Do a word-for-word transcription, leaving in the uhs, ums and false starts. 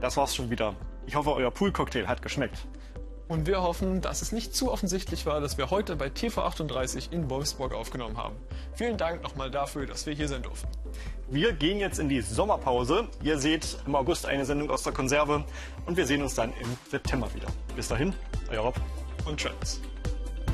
das war's schon wieder. Ich hoffe, euer Poolcocktail hat geschmeckt. Und wir hoffen, dass es nicht zu offensichtlich war, dass wir heute bei T V achtunddreißig in Wolfsburg aufgenommen haben. Vielen Dank nochmal dafür, dass wir hier sein durften. Wir gehen jetzt in die Sommerpause. Ihr seht im August eine Sendung aus der Konserve und wir sehen uns dann im September wieder. Bis dahin, euer Rob Und tschüss.